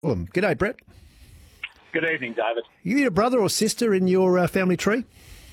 G'day, Brett. Good evening, David. You need a brother or sister in your family tree?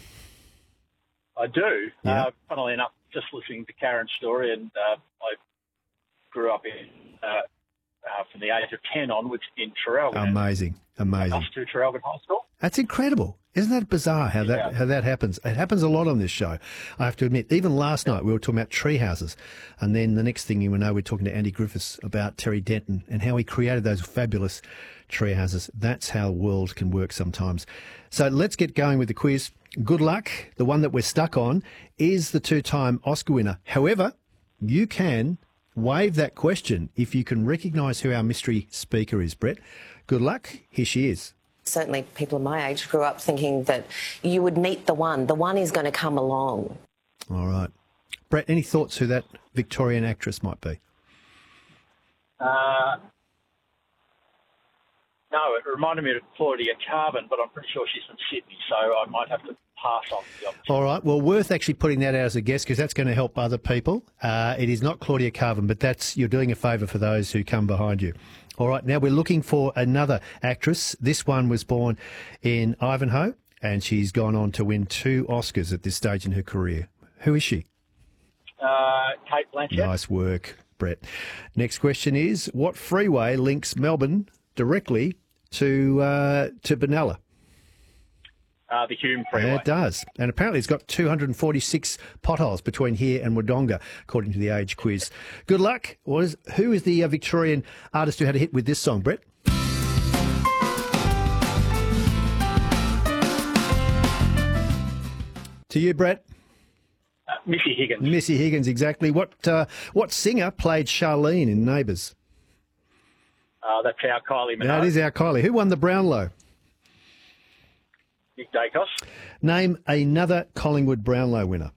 I do. Yeah. Funnily enough, just listening to Karen's story, and I grew up from the age of 10 onwards in Traralgon. Amazing. Us to Traralgon High School. That's incredible. Isn't that bizarre how that happens? It happens a lot on this show, I have to admit. Even last night we were talking about tree houses, and then the next thing you know, we're talking to Andy Griffiths about Terry Denton and how he created those fabulous tree houses. That's how the world can work sometimes. So let's get going with the quiz. Good luck. The one that we're stuck on is the two-time Oscar winner. However, you can waive that question if you can recognise who our mystery speaker is, Brett. Good luck. Here she is. Certainly people of my age grew up thinking that you would meet the one. The one is going to come along. All right. Brett, any thoughts who that Victorian actress might be? No, it reminded me of Claudia Carvin, but I'm pretty sure she's from Sydney, so I might have to pass on the opportunity. All right. Well, worth actually putting that out as a guess because that's going to help other people. It is not Claudia Carvin, but you're doing a favour for those who come behind you. All right. Now we're looking for another actress. This one was born in Ivanhoe, and she's gone on to win 2 Oscars at this stage in her career. Who is she? Kate Blanchett. Nice work, Brett. Next question is, what freeway links Melbourne directly to Benalla? The Hume Freeway. Yeah, it does. And apparently it's got 246 potholes between here and Wodonga, according to the Age quiz. Good luck. Who is the Victorian artist who had a hit with this song, Brett? To you, Brett. Missy Higgins. Missy Higgins, exactly. What singer played Charlene in Neighbours? That's our Kylie Minogue. That is our Kylie. Who won the Brownlow? Nick Dacos. Name another Collingwood Brownlow winner.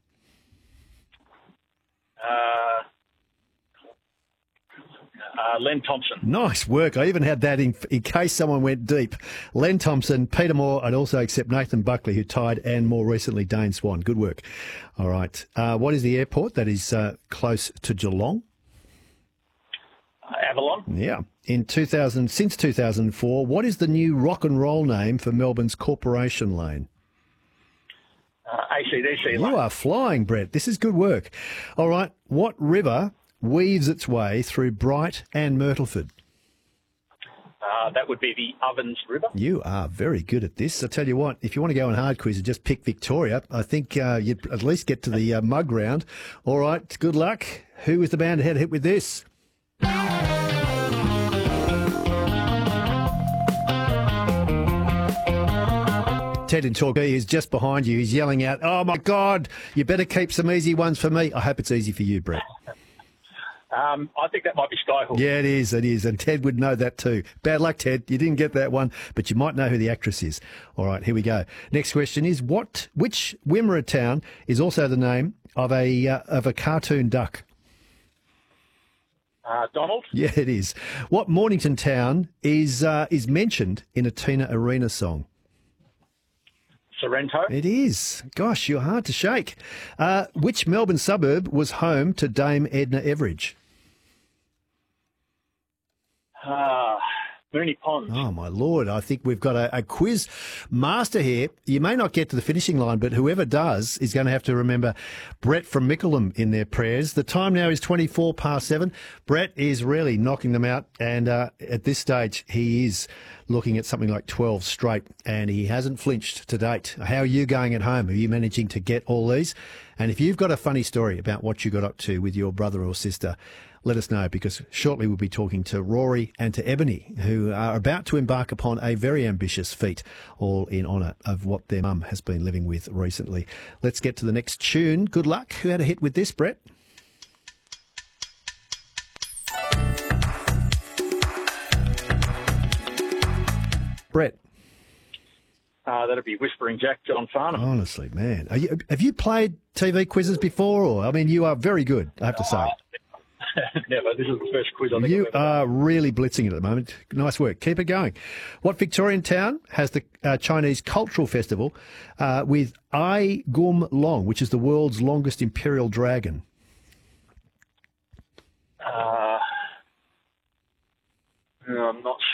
Len Thompson. Nice work. I even had that in case someone went deep. Len Thompson, Peter Moore. I'd also accept Nathan Buckley, who tied, and more recently Dane Swan. Good work. All right. What is the airport that is close to Geelong? Avalon. Yeah. Since 2004, what is the new rock and roll name for Melbourne's Corporation Lane? AC/DC. You are flying, Brett. This is good work. All right. What river weaves its way through Bright and Myrtleford? That would be the Ovens River. You are very good at this. I tell you what, if you want to go on hard quiz and just pick Victoria, I think you'd at least get to the mug round. All right. Good luck. Who is the band ahead hit with this? Ted in Torquay is just behind you. He's yelling out, "Oh, my God, you better keep some easy ones for me." I hope it's easy for you, Brett. I think that might be Skyhook. Yeah, it is. It is. And Ted would know that too. Bad luck, Ted. You didn't get that one, but you might know who the actress is. All right, here we go. Next question is, which Wimmera town is also the name of a cartoon duck? Donald. Yeah, it is. What Mornington town is mentioned in a Tina Arena song? Sorrento. It is. Gosh, you're hard to shake. Which Melbourne suburb was home to Dame Edna Everage? Moonee Ponds. Oh, my Lord. I think we've got a quiz master here. You may not get to the finishing line, but whoever does is going to have to remember Brett from Mickleham in their prayers. The time now is 24 past 7. Brett is really knocking them out, and at this stage he is looking at something like 12 straight, and he hasn't flinched to date. How are you going at home? Are you managing to get all these? And if you've got a funny story about what you got up to with your brother or sister, let us know, because shortly we'll be talking to Rory and to Ebony, who are about to embark upon a very ambitious feat, all in honour of what their mum has been living with recently. Let's get to the next tune. Good luck. Who had a hit with this, Brett? Brett. That'd be Whispering Jack, John Farnham. Honestly, man. Have you played TV quizzes before? Or, I mean, you are very good, I have to say. Never. This is the first quiz I think You I've ever are really blitzing it at the moment. Nice work. Keep it going. What Victorian town has the Chinese Cultural Festival with Ai Gum Long, which is the world's longest imperial dragon? I'm not